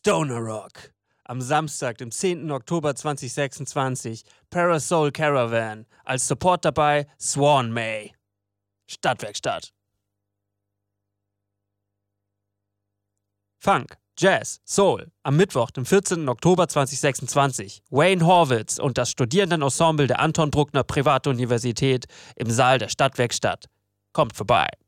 Stoner Rock. Am Samstag, dem 10. Oktober 2026, Parasol Caravan. Als Support dabei Swan May. Stadtwerkstatt. Funk, Jazz, Soul. Am Mittwoch, dem 14. Oktober 2026. Wayne Horwitz und das Studierendenensemble der Anton Bruckner Privatuniversität im Saal der Stadtwerkstatt. Kommt vorbei.